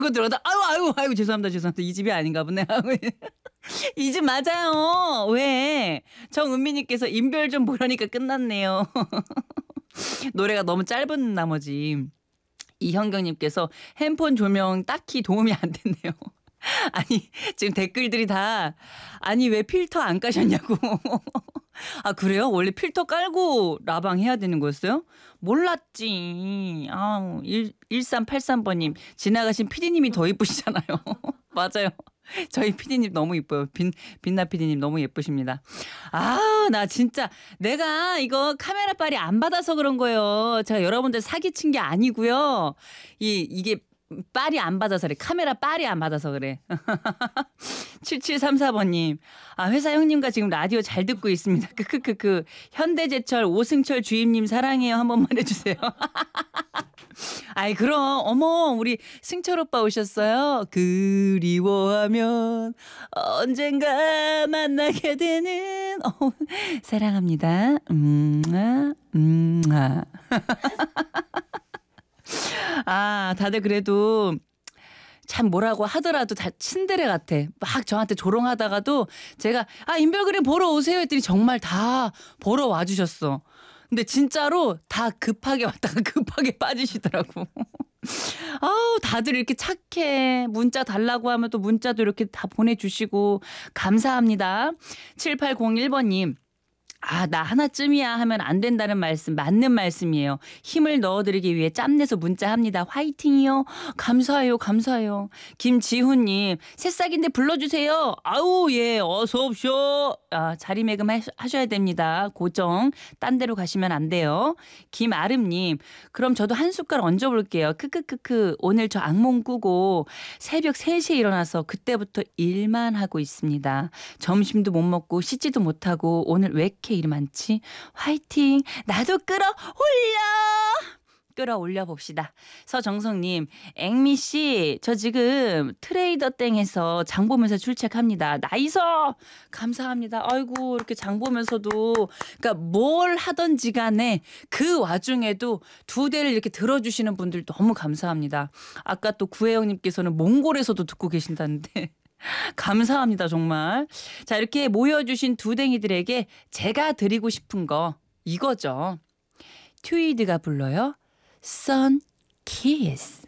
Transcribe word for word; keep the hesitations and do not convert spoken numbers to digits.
그거 들어다 아유 아유 아유 죄송합니다 죄송합니다 이 집이 아닌가 보네. 이 집 맞아요. 왜 정은미님께서 인별 좀 보려니까 끝났네요. 노래가 너무 짧은 나머지 이현경님께서 핸폰 조명 딱히 도움이 안 됐네요. 아니 지금 댓글들이 다 아니 왜 필터 안 까셨냐고. 아 그래요? 원래 필터 깔고 라방 해야 되는 거였어요? 몰랐지. 아, 일삼팔삼 번님 지나가신 피디님이 더 이쁘시잖아요. 맞아요. 저희 피디님 너무 이뻐요. 빛, 빛나 피디님 너무 예쁘십니다. 아, 나 진짜 내가 이거 카메라 빨이 안 받아서 그런 거예요. 제가 여러분들 사기친 게 아니고요. 이 이게 빨이 안 받아서 그래. 카메라 빨이 안 받아서 그래. 칠칠삼사 번님. 아, 회사 형님과 지금 라디오 잘 듣고 있습니다. 크크크크. 현대제철 오승철 주임님 사랑해요. 한 번만 해주세요. 아이 그럼 어머 우리 승철 오빠 오셨어요. 그리워하면 언젠가 만나게 되는 어, 사랑합니다. 음아 음아. 아 다들 그래도 참 뭐라고 하더라도 다 친데레 같아. 막 저한테 조롱하다가도 제가 아 인별그램 보러 오세요 했더니 정말 다 보러 와주셨어. 근데 진짜로 다 급하게 왔다가 급하게 빠지시더라고. 아우 다들 이렇게 착해. 문자 달라고 하면 또 문자도 이렇게 다 보내주시고 감사합니다. 칠팔공일 번님. 아, 나 하나쯤이야 하면 안 된다는 말씀 맞는 말씀이에요. 힘을 넣어드리기 위해 짬내서 문자합니다. 화이팅이요. 감사해요. 감사해요. 김지훈님 새싹인데 불러주세요. 아우 예 어서 옵쇼. 아, 자리매금 하셔야 됩니다. 고정 딴 데로 가시면 안 돼요. 김아름님 그럼 저도 한 숟갈 얹어볼게요. 크크크크 오늘 저 악몽 꾸고 새벽 세 시에 일어나서 그때부터 일만 하고 있습니다. 점심도 못 먹고 씻지도 못하고 오늘 왜 이렇게 일 많지? 화이팅! 나도 끌어올려! 끌어올려 봅시다. 서정성님, 앵미 씨, 저 지금 트레이더 땡에서 장 보면서 출첵합니다. 나이서 감사합니다. 아이고 이렇게 장 보면서도 그러니까 뭘 하든지 간에 그 와중에도 두 대를 이렇게 들어주시는 분들 너무 감사합니다. 아까 또 구혜영님께서는 몽골에서도 듣고 계신다는데. 감사합니다 정말. 자 이렇게 모여주신 두댕이들에게 제가 드리고 싶은 거 이거죠. 튜이드가 불러요. Sun Kiss.